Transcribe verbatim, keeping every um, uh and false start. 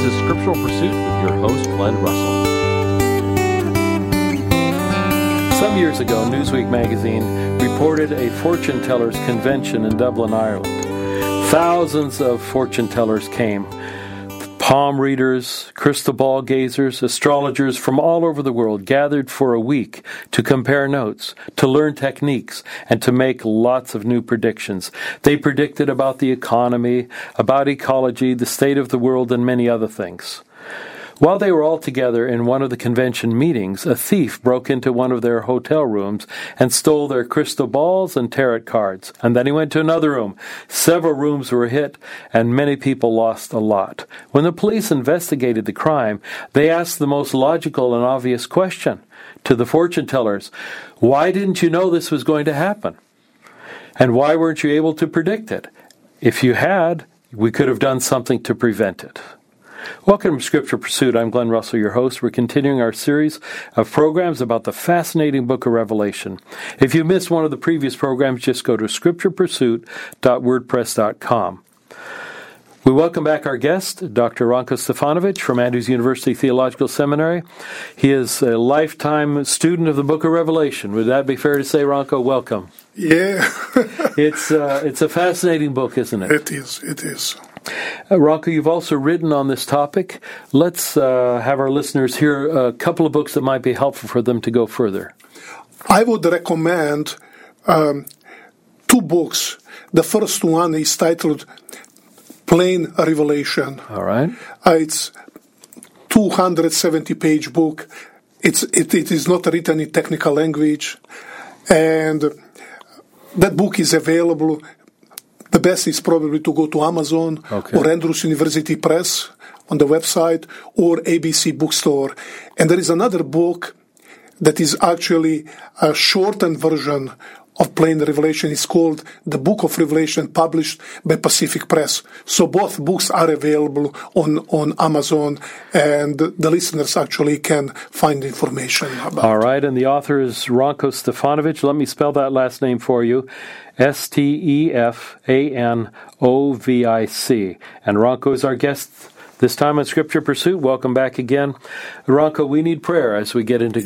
is Scriptural Pursuit with your host, Glenn Russell. Some years ago, Newsweek magazine reported a fortune tellers convention in Dublin, Ireland. Thousands of fortune tellers came. Palm readers, crystal ball gazers, astrologers from all over the world gathered for a week to compare notes, to learn techniques, and to make lots of new predictions. They predicted about the economy, about ecology, the state of the world, and many other things. While they were all together in one of the convention meetings, a thief broke into one of their hotel rooms and stole their crystal balls and tarot cards. And then he went to another room. Several rooms were hit, and many people lost a lot. When the police investigated the crime, they asked the most logical and obvious question to the fortune tellers: why didn't you know this was going to happen? And why weren't you able to predict it? If you had, we could have done something to prevent it. Welcome to Scripture Pursuit. I'm Glenn Russell, your host. We're continuing our series of programs about the fascinating book of Revelation. If you missed one of the previous programs, just go to scripture pursuit dot wordpress dot com. We welcome back our guest, Doctor Ranko Stefanovic from Andrews University Theological Seminary. He is a lifetime student of the book of Revelation. Would that be fair to say, Ranko? Welcome. Yeah. it's uh, it's a fascinating book, isn't it? It is, it is. Uh, Ranko, you've also written on this topic. Let's uh, have our listeners hear a couple of books that might be helpful for them to go further. I would recommend um, two books. The first one is titled Plain Revelation. All right. Uh, it's two hundred seventy page book. It's it, it is not written in technical language, and that book is available. The best is probably to go to Amazon okay. or Andrews University Press on the website or A B C Bookstore. And there is another book that is actually a shortened version of Plain Revelation. It's called The Book of Revelation, published by Pacific Press. So both books are available on, on Amazon, and the listeners actually can find information about it. All right, and the author is Ranko Stefanovic. Let me spell that last name for you. S T E F A N O V I C. And Ranko is our guest this time on Scripture Pursuit. Welcome back again. Ranko, we need prayer as we get into